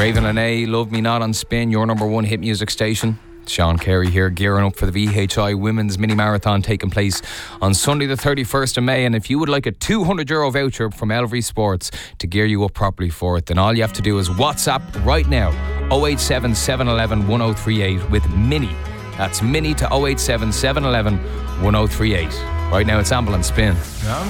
Raven and A, Love Me Not on Spin, your number one hit music station. Sean Carey here, gearing up for the VHI Women's Mini Marathon taking place on Sunday the 31st of May. And if you would like a €200 voucher from Elvery Sports to gear you up properly for it, then all you have to do is WhatsApp right now 087 711 1038 with Mini. That's Mini to 087 711 1038. Right now it's Ambulance Spin. I'm